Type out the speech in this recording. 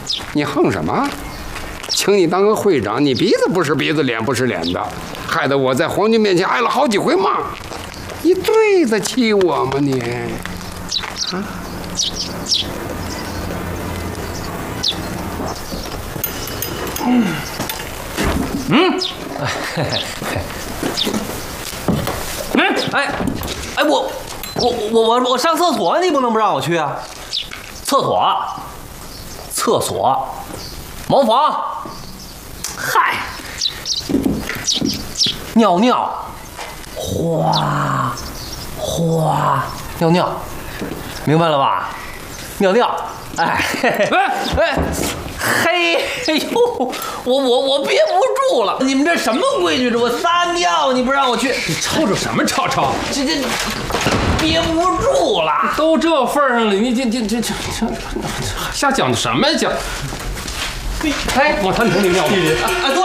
你横什么？请你当个会长，你鼻子不是鼻子，脸不是脸的，害得我在皇军面前挨了好几回骂。你对得起我吗你？啊？ 我上厕所，你不能不让我去啊！厕所，茅房，嗨，尿尿，哗，尿尿，明白了吧？尿尿，哎呦，我憋不住了！你们这什么规矩？这我撒尿你不让我去， 你吵吵什么吵吵？ 这憋不住了！ 都这份上了，你这瞎讲什么讲？哎，往他里头那尿。 对